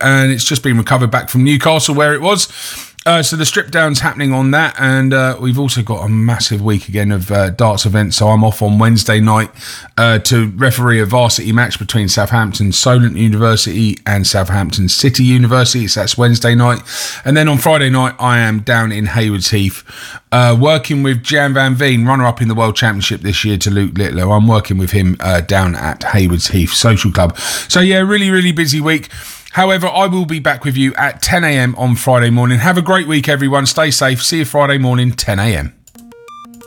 and it's just been recovered back from Newcastle where it was. So the strip down's happening on that, and we've also got a massive week again of darts events. So I'm off on Wednesday night to referee a varsity match between Southampton Solent University and Southampton City University. So that's Wednesday night. And then on Friday night, I am down in Haywards Heath working with Jan Van Veen, runner-up in the World Championship this year to Luke Littler. I'm working with him down at Haywards Heath Social Club. So yeah, really, really busy week. However, I will be back with you at 10 a.m. on Friday morning. Have a great week, everyone. Stay safe. See you Friday morning, 10 a.m.